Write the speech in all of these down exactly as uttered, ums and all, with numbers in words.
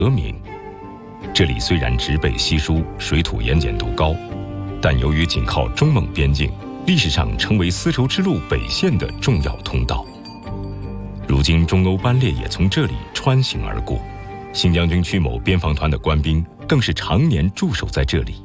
得名。这里虽然植被稀疏，水土盐碱度高，但由于紧靠中蒙边境，历史上成为丝绸之路北线的重要通道。如今中欧班列也从这里穿行而过，新疆军区某边防团的官兵更是常年驻守在这里。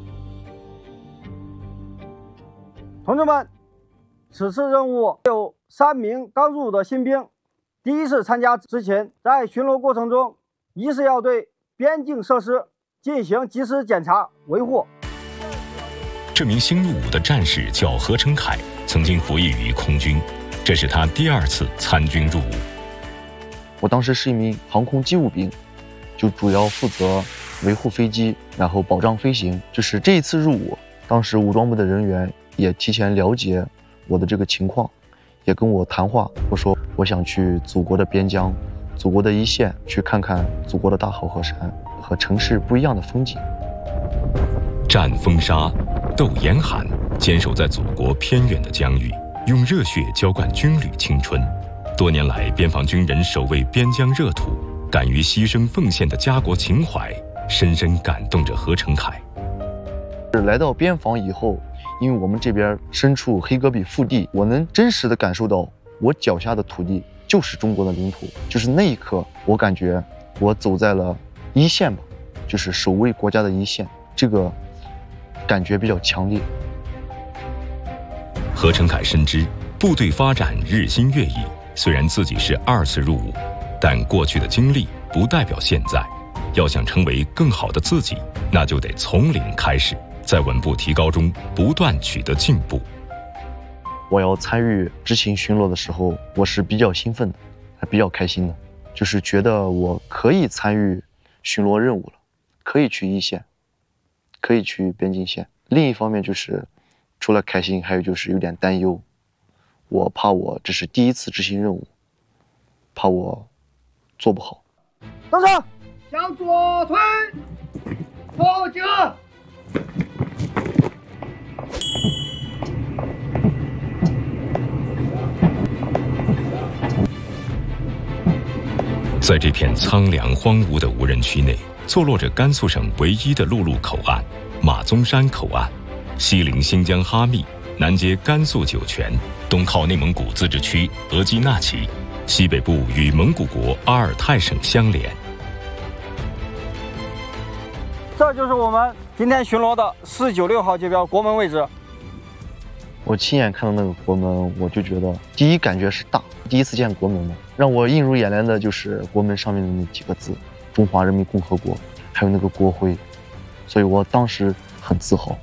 同志们，此次任务有三名刚入伍的新兵，第一次参加之前，在巡逻过程中，一是要对边境设施进行及时检查维护。 这名新入伍的战士叫何成凯，曾经服役于空军，这是他第二次参军入伍。 我当时是一名航空机务兵，就主要负责维护飞机，然后保障飞行。就是这一次入伍，当时武装部的人员也提前了解我的这个情况，也跟我谈话。我说我想去祖国的边疆，祖国的一线，去看看祖国的大好河山和城市不一样的风景。 战风沙，斗严寒，坚守在祖国偏远的疆域，用热血浇灌军旅青春。多年来，边防军人守卫边疆热土，敢于牺牲奉献的家国情怀，深深感动着何成凯。 来到边防以后，因为我们这边身处黑戈壁腹地，我能真实的感受到我脚下的土地就是中国的领土。就是那一刻，我感觉我走在了一线吧，就是守卫国家的一线，这个感觉比较强烈。 何成凯深知部队发展日新月异，虽然自己是二次入伍，但过去的经历不代表现在。要想成为更好的自己，那就得从零开始，在稳步提高中不断取得进步。 我要参与执勤巡逻的时候，我是比较兴奋的，还比较开心的，就是觉得我可以参与巡逻任务了，可以去一线，可以去边境线。另一方面就是除了开心，还有就是有点担忧，我怕我这是第一次执行任务，怕我做不好。 动手， 向左推，后进。 在这片苍凉荒芜的无人区内，坐落着甘肃省唯一的陆路口岸马鬃山口岸，西临新疆哈密，南接甘肃酒泉，东靠内蒙古自治区额济纳旗，西北部与蒙古国阿尔泰省相连。 这就是我们今天巡逻的四九六号界标国门位置。 我亲眼看到那个国门，我就觉得第一感觉是大，第一次见国门嘛，让我映入眼帘的就是国门上面的那几个字“中华人民共和国”，还有那个国徽，所以我当时很自豪。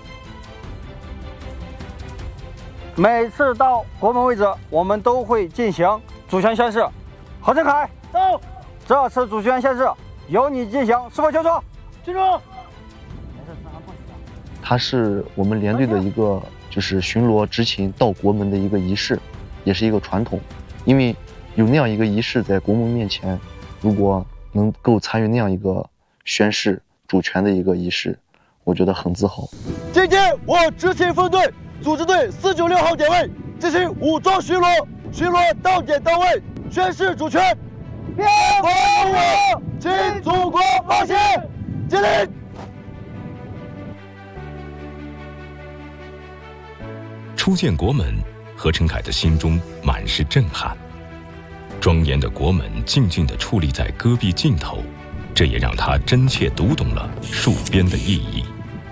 每次到国门位置，我们都会进行主权宣誓。何成凯，到。这次主权宣誓由你进行，是否清楚？清楚。 它是我们连队的一个就是巡逻执勤到国门的一个仪式，也是一个传统。因为有那样一个仪式在国门面前，如果能够参与那样一个宣誓主权的一个仪式，我觉得很自豪。 今天我执勤分队组织队四九六号点位执行武装巡逻，巡逻到点到位，宣誓主权。边防我，请祖国放心，敬礼。 初见国门，何成凯的心中满是震撼。庄严的国门静静地矗立在戈壁尽头，这也让他真切读懂了戍边的意义。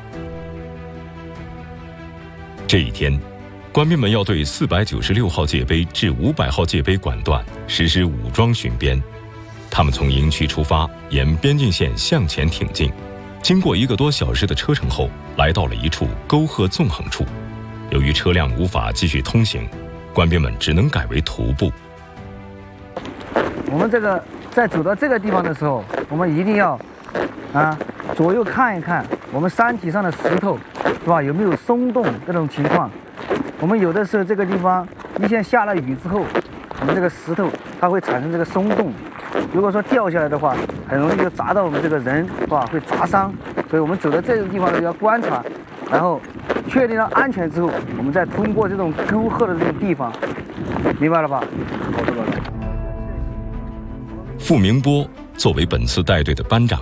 这一天，官兵们要对四百九十六号界碑至五百号界碑管段实施武装巡边。他们从营区出发，沿边境线向前挺进，经过一个多小时的车程后，来到了一处沟壑纵横处。由于车辆无法继续通行，官兵们只能改为徒步。 我们这个在走到这个地方的时候，我们一定要啊左右看一看我们山体上的石头，是吧？有没有松动这种情况？我们有的时候这个地方一线下了雨之后，我们这个石头它会产生这个松动，如果说掉下来的话，很容易就砸到我们这个人，是吧？会砸伤。所以我们走到这个地方呢，要观察，然后确定了安全之后，我们再通过这种沟壑的这种地方，明白了吧？ 傅明波， 作为本次带队的班长，